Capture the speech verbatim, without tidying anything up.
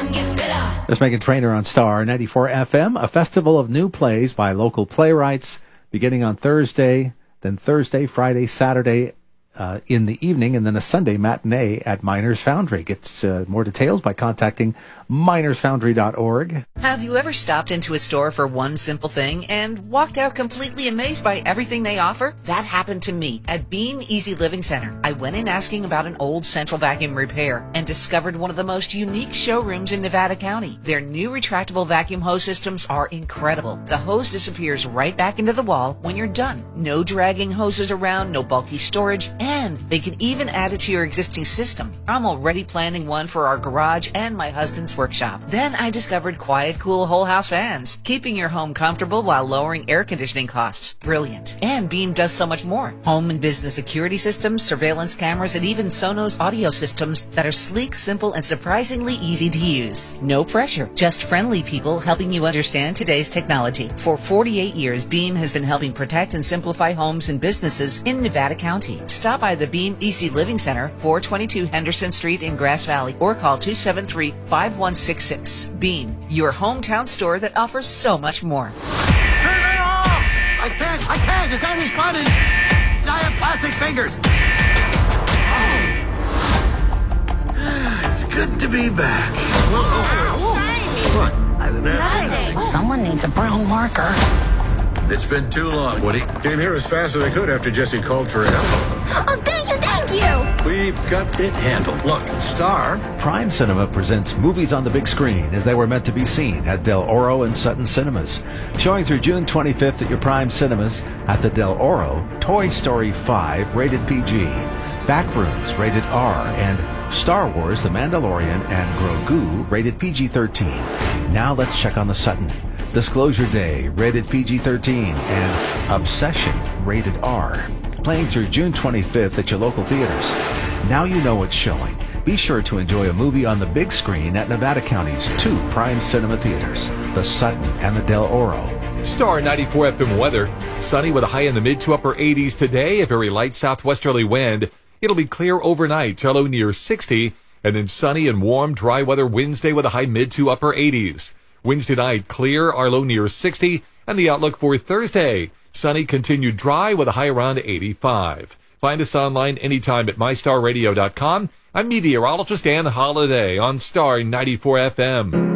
That's Meghan Trainor on Star ninety-four F M, a festival of new plays by local playwrights beginning on Thursday, then Thursday, Friday, Saturday uh, in the evening, and then a Sunday matinee at Miners Foundry. Get uh, more details by contacting miners foundry dot org. Have you ever stopped into a store for one simple thing and walked out completely amazed by everything they offer? That happened to me at Beam Easy Living Center. I went in asking about an old central vacuum repair and discovered one of the most unique showrooms in Nevada County. Their new retractable vacuum hose systems are incredible. The hose disappears right back into the wall when you're done. No dragging hoses around, no bulky storage, and they can even add it to your existing system. I'm already planning one for our garage and my husband's workshop. Then I discovered Quiet Cool Whole House fans, keeping your home comfortable while lowering air conditioning costs. Brilliant. And Beam does so much more. Home and business security systems, surveillance cameras, and even Sonos audio systems that are sleek, simple, and surprisingly easy to use. No pressure, just friendly people helping you understand today's technology. For forty-eight years, Beam has been helping protect and simplify homes and businesses in Nevada County. Stop by the Beam Easy Living Center, four twenty-two Henderson Street in Grass Valley, or call two seven three, five one six six. Beam, your hometown store that offers so much more. Turn it off! I can't, I can't, it's anti-spotted! I have plastic fingers! Oh. It's good to be back. Wow, shiny! What? I didn't ask. Nothing. Someone needs a brown marker. It's been too long, Woody. Came here as fast as I could after Jesse called for help. Oh, thank you, thank you! We've got it handled. Look, Star. Prime Cinema presents movies on the big screen as they were meant to be seen at Del Oro and Sutton Cinemas. Showing through June twenty-fifth at your Prime Cinemas at the Del Oro, Toy Story five, rated P G, Backrooms, rated R, and Star Wars, The Mandalorian, and Grogu, rated P G thirteen. Now let's check on the Sutton. Disclosure Day, rated P G thirteen, and Obsession, rated R. Playing through June twenty-fifth at your local theaters. Now you know what's showing. Be sure to enjoy a movie on the big screen at Nevada County's two Prime Cinema theaters, the Sutton and the Del Oro. Star ninety-four F M weather. Sunny with a high in the mid to upper eighties today, a very light southwesterly wind. It'll be clear overnight, low near sixty, and then sunny and warm, dry weather Wednesday with a high mid to upper eighties. Wednesday night, clear, our low near sixty, and the outlook for Thursday, sunny, continued dry with a high around eighty-five. Find us online anytime at my star radio dot com. I'm meteorologist Ann Holiday on Star ninety-four F M.